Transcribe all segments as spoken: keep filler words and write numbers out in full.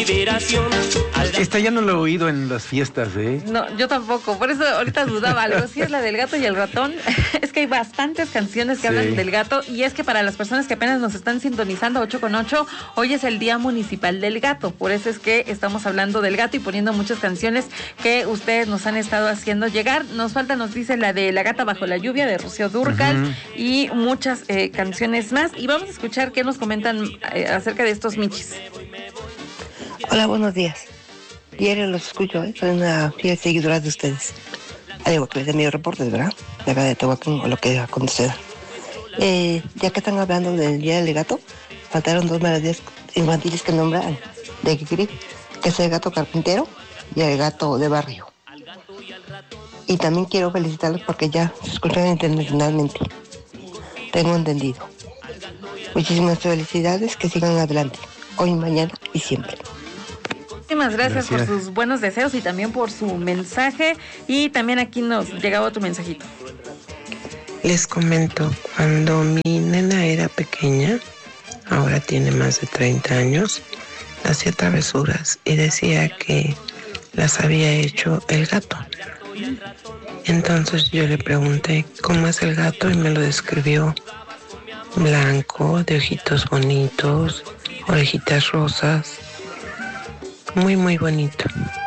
liberación. Esta ya no lo he oído en las fiestas, ¿eh? No, yo tampoco, por eso ahorita dudaba algo. Sí es la del gato y el ratón. Es que hay bastantes canciones que sí. hablan del gato, y es que para las personas que apenas nos están sintonizando ocho con ocho, hoy es el Día Municipal del Gato. Por eso es que estamos hablando del gato y poniendo muchas canciones que ustedes nos han estado haciendo llegar. Nos falta, nos dice la de La Gata Bajo la Lluvia de Rocío Dúrcal, uh-huh. y muchas eh, canciones más. Y vamos a escuchar qué nos comentan eh, acerca de estos michis. Hola, buenos días. Diario los escucho, ¿eh? Soy una fiel seguidora de ustedes. Algo que les de medio reportes, ¿verdad? De acá de Tehuacán, o lo que acontecerá. Eh, ya que están hablando del Día del Gato, faltaron dos melodías infantiles que nombran de Kikiri, que es el gato carpintero y el gato de barrio. Y también quiero felicitarlos porque ya se escuchan internacionalmente. Tengo entendido. Muchísimas felicidades, que sigan adelante. Hoy, mañana y siempre. Muchísimas gracias, gracias por sus buenos deseos y también por su mensaje. Y también aquí nos llegaba otro mensajito. Les comento, cuando mi nena era pequeña, ahora tiene más de treinta años, hacía travesuras y decía que las había hecho el gato. Entonces yo le pregunté cómo es el gato y me lo describió: blanco, de ojitos bonitos, orejitas rosas, muy muy bonito.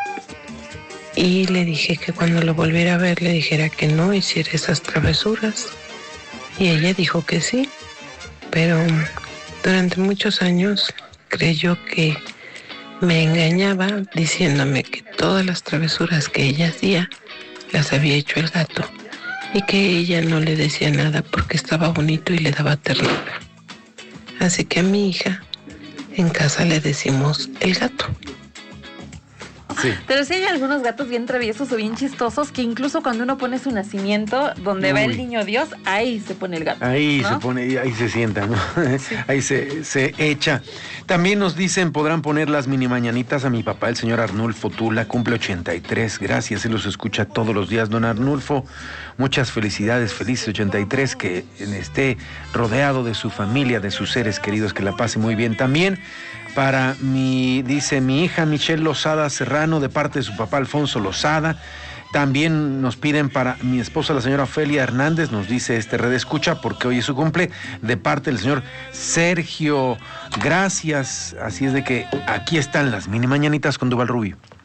Y le dije que cuando lo volviera a ver le dijera que no hiciera esas travesuras. Y ella dijo que sí, pero durante muchos años creyó que me engañaba diciéndome que todas las travesuras que ella hacía las había hecho el gato y que ella no le decía nada porque estaba bonito y le daba ternura. Así que a mi hija en casa le decimos el gato. Sí. Pero sí hay algunos gatos bien traviesos o bien chistosos que incluso cuando uno pone su nacimiento, donde Uy. va el niño Dios, ahí se pone el gato. Ahí ¿no? se pone, ahí se sienta, ¿no? Sí. Ahí se, se echa. También nos dicen, podrán poner las mini mañanitas a mi papá, el señor Arnulfo Tula, cumple ochenta y tres. Gracias, él los escucha todos los días, don Arnulfo. Muchas felicidades, feliz ochenta y tres, que esté rodeado de su familia, de sus seres queridos, que la pase muy bien. También para mi, dice mi hija Michelle Lozada Serrano, de parte de su papá Alfonso Lozada. También nos piden para mi esposa, la señora Ofelia Hernández, nos dice este Red Escucha, porque hoy es su cumple, de parte del señor Sergio. Gracias, así es de que aquí están las mini mañanitas con Duval Rubio.